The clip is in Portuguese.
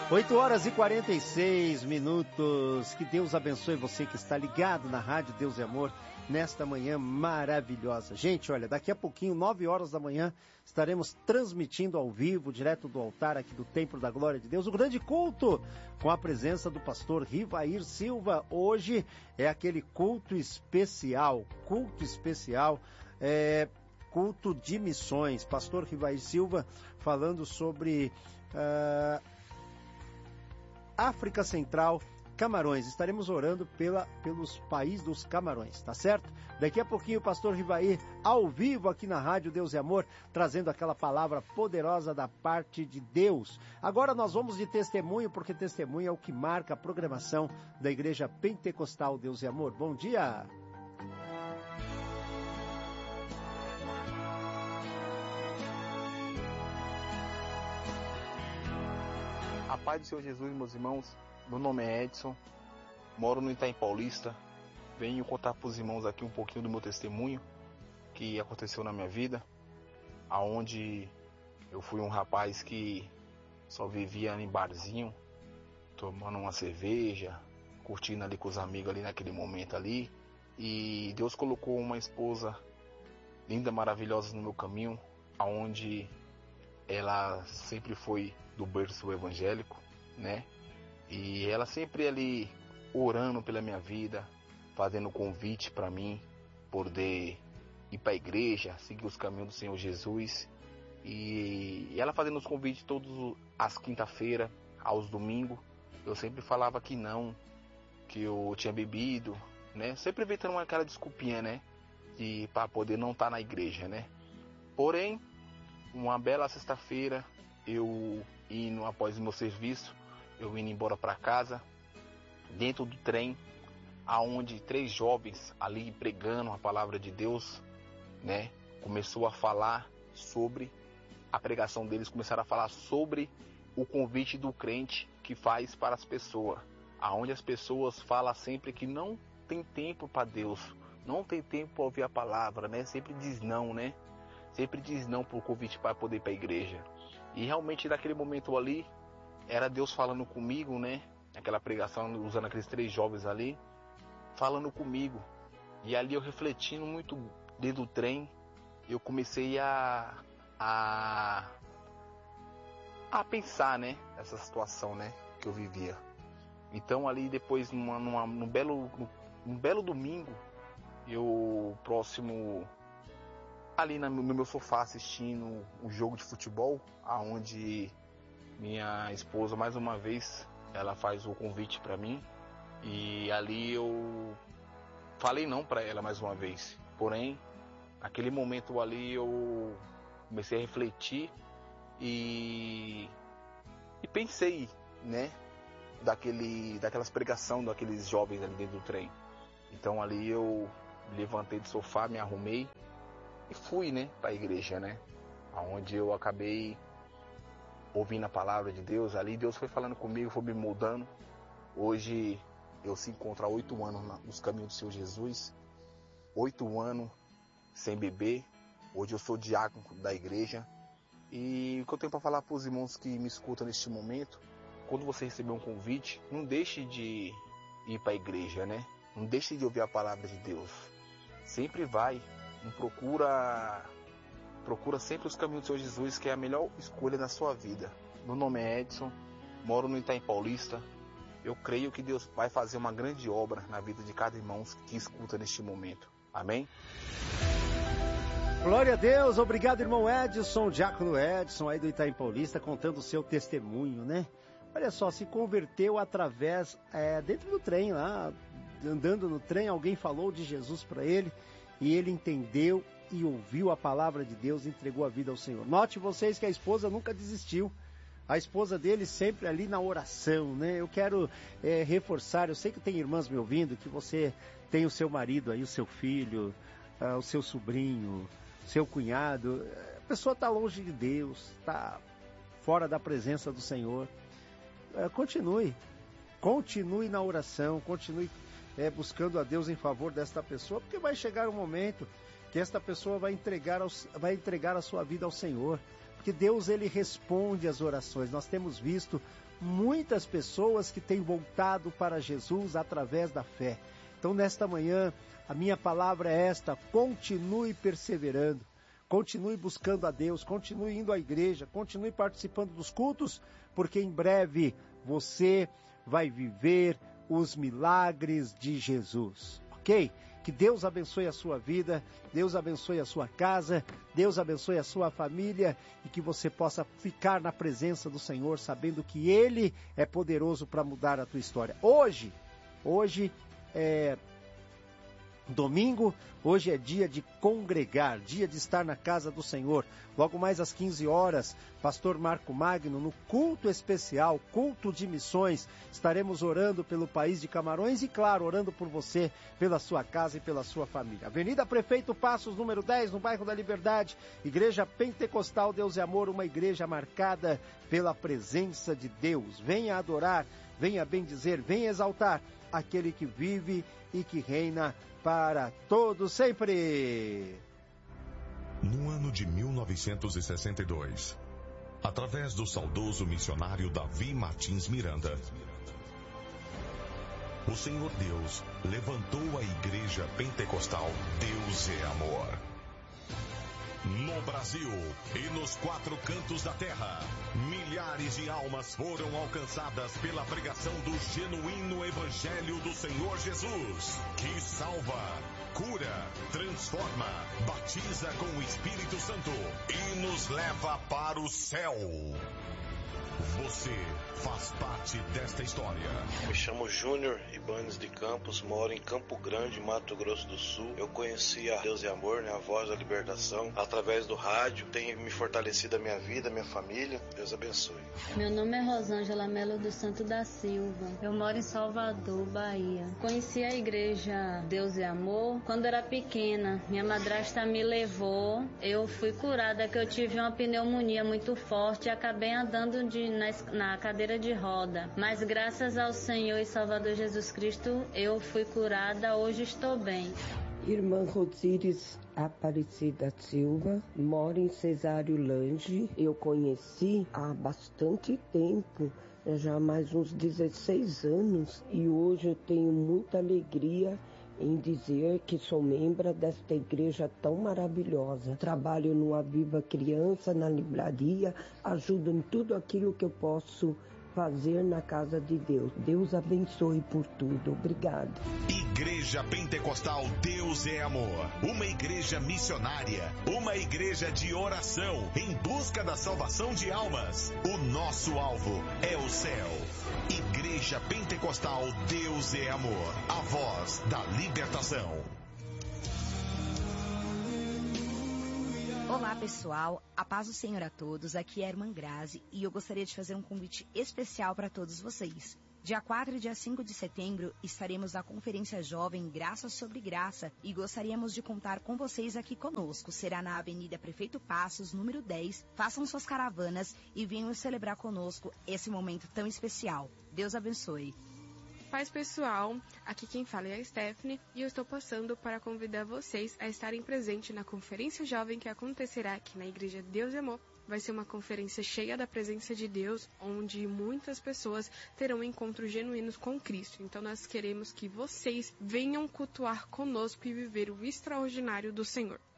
8h46. Que Deus abençoe você que está ligado na Rádio Deus e Amor nesta manhã maravilhosa. Gente, olha, daqui a pouquinho, 9h da manhã, estaremos transmitindo ao vivo, direto do altar aqui do Templo da Glória de Deus, o grande culto, com a presença do pastor Rivair Silva. Hoje é aquele culto especial, culto de missões. Pastor Rivair Silva falando sobre África Central, Camarões. Estaremos orando pelos países dos Camarões, tá certo? Daqui a pouquinho o pastor Rivair, ao vivo aqui na Rádio Deus e Amor, trazendo aquela palavra poderosa da parte de Deus. Agora nós vamos de testemunho, porque testemunho é o que marca a programação da Igreja Pentecostal Deus e Amor. Bom dia! A paz do Senhor Jesus, meus irmãos. Meu nome é Edson, moro no Itaim Paulista. Venho contar para os irmãos aqui um pouquinho do meu testemunho que aconteceu na minha vida, aonde eu fui um rapaz que só vivia em barzinho, tomando uma cerveja, curtindo ali com os amigos ali naquele momento ali. E Deus colocou uma esposa linda, maravilhosa no meu caminho, aonde ela sempre foi do berço evangélico, né? E ela sempre ali orando pela minha vida, fazendo convite para mim poder ir para a igreja, seguir os caminhos do Senhor Jesus. E ela fazendo os convites todas as quinta-feiras, aos domingos. Eu sempre falava que não, que eu tinha bebido, né? Sempre inventando aquela desculpinha, né? Para poder não estar na igreja, né? Porém, uma bela sexta-feira, eu indo após o meu serviço, eu indo embora para casa, dentro do trem, aonde 3 jovens ali pregando a palavra de Deus, né, começou a falar sobre a pregação deles, começaram a falar sobre o convite do crente que faz para as pessoas, aonde as pessoas falam sempre que não tem tempo para Deus, não tem tempo para ouvir a palavra, né, sempre diz não, né? Sempre diz não pro convite para poder ir para a igreja. E realmente naquele momento ali, era Deus falando comigo, né? Aquela pregação, usando aqueles 3 jovens ali, falando comigo. E ali eu refletindo muito dentro do trem, eu comecei a pensar, né? Essa situação, né? Que eu vivia. Então ali depois, num belo domingo, eu próximo... ali no meu sofá assistindo um jogo de futebol, aonde minha esposa mais uma vez ela faz o convite para mim, e ali eu falei não para ela mais uma vez. Porém, naquele momento ali eu comecei a refletir e pensei, né, daquelas pregação daqueles jovens ali dentro do trem. Então ali eu me levantei do sofá, me arrumei e fui, né, para a igreja, né, onde eu acabei ouvindo a palavra de Deus. Ali Deus foi falando comigo, foi me moldando. Hoje eu se encontro há 8 anos nos caminhos do Senhor Jesus, 8 anos sem beber. Hoje eu sou diácono da igreja. E o que eu tenho para falar para os irmãos que me escutam neste momento: quando você receber um convite, não deixe de ir para a igreja, né? Não deixe de ouvir a palavra de Deus. Sempre vai. Não procura sempre os caminhos do Senhor Jesus, que é a melhor escolha na sua vida. Meu nome é Edson, moro no Itaim Paulista. Eu creio que Deus vai fazer uma grande obra na vida de cada irmão que escuta neste momento. Amém? Glória a Deus, obrigado irmão Edson, diácono Edson aí do Itaim Paulista, contando o seu testemunho, né? Olha só, se converteu através, dentro do trem lá, andando no trem, alguém falou de Jesus para ele, e ele entendeu e ouviu a palavra de Deus e entregou a vida ao Senhor. Note vocês que a esposa nunca desistiu. A esposa dele sempre ali na oração, né? Eu quero reforçar, eu sei que tem irmãs me ouvindo, que você tem o seu marido aí, o seu filho, o seu sobrinho, seu cunhado. A pessoa está longe de Deus, está fora da presença do Senhor. Continue na oração, continue buscando a Deus em favor desta pessoa, porque vai chegar um momento que esta pessoa vai entregar a sua vida ao Senhor, porque Deus, ele responde às orações. Nós temos visto muitas pessoas que têm voltado para Jesus através da fé. Então, nesta manhã, a minha palavra é esta: continue perseverando, continue buscando a Deus, continue indo à igreja, continue participando dos cultos, porque em breve você vai viver os milagres de Jesus, ok? Que Deus abençoe a sua vida, Deus abençoe a sua casa, Deus abençoe a sua família e que você possa ficar na presença do Senhor, sabendo que Ele é poderoso para mudar a tua história. Hoje é domingo, hoje é dia de congregar, dia de estar na casa do Senhor. Logo mais às 15 horas, pastor Marco Magno, no culto especial, culto de missões, estaremos orando pelo país de Camarões e, claro, orando por você, pela sua casa e pela sua família. Avenida Prefeito Passos, número 10, no bairro da Liberdade, Igreja Pentecostal Deus e Amor, uma igreja marcada pela presença de Deus. Venha adorar, venha bendizer, venha exaltar aquele que vive e que reina para todos sempre. No ano de 1962, através do saudoso missionário Davi Martins Miranda, o Senhor Deus levantou a Igreja Pentecostal Deus é Amor. No Brasil e nos 4 cantos da terra, milhares de almas foram alcançadas pela pregação do genuíno Evangelho do Senhor Jesus, que salva, cura, transforma, batiza com o Espírito Santo e nos leva para o céu. Você faz parte desta história. Me chamo Júnior Ibanez de Campos, moro em Campo Grande, Mato Grosso do Sul. Eu conheci a Deus e Amor, a voz da libertação, através do rádio. Tem me fortalecido a minha vida, a minha família. Deus abençoe. Meu nome é Rosângela Melo dos Santos da Silva. Eu moro em Salvador, Bahia. Conheci a igreja Deus e Amor quando era pequena. Minha madrasta me levou. Eu fui curada, que eu tive uma pneumonia muito forte e acabei andando na cadeira de roda. Mas graças ao Senhor e Salvador Jesus Cristo, eu fui curada, hoje estou bem. Irmã Rosíris Aparecida Silva, moro em Cesário Lange. Eu conheci há bastante tempo, já há mais uns 16 anos, e hoje eu tenho muita alegria em dizer que sou membro desta igreja tão maravilhosa. Trabalho no Aviva Criança, na livraria, ajudo em tudo aquilo que eu posso fazer na casa de Deus. Deus abençoe por tudo. Obrigada. Igreja Pentecostal Deus é Amor. Uma igreja missionária. Uma igreja de oração em busca da salvação de almas. O nosso alvo é o céu. Igreja Pentecostal Deus é Amor. A voz da libertação. Olá pessoal, a paz do Senhor a todos, aqui é a Irmã Grazi e eu gostaria de fazer um convite especial para todos vocês. Dia 4 e dia 5 de setembro estaremos na Conferência Jovem Graça sobre Graça e gostaríamos de contar com vocês aqui conosco. Será na Avenida Prefeito Passos, número 10. Façam suas caravanas e venham celebrar conosco esse momento tão especial. Deus abençoe. Paz pessoal, aqui quem fala é a Stephanie e eu estou passando para convidar vocês a estarem presentes na Conferência Jovem que acontecerá aqui na Igreja Deus e Amor. Vai ser uma conferência cheia da presença de Deus, onde muitas pessoas terão encontros genuínos com Cristo. Então nós queremos que vocês venham cultuar conosco e viver o extraordinário do Senhor.